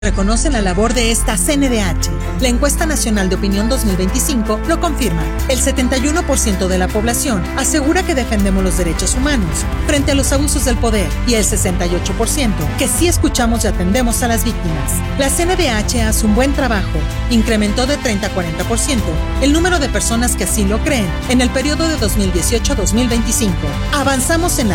Reconocen la labor de esta CNDH. La encuesta nacional de opinión 2025 lo confirma. El 71% de la población asegura que defendemos los derechos humanos frente a los abusos del poder y el 68% que sí escuchamos y atendemos a las víctimas. La CNDH hace un buen trabajo. Incrementó de 30 a 40% el número de personas que así lo creen en el periodo de 2018 a 2025. Avanzamos en la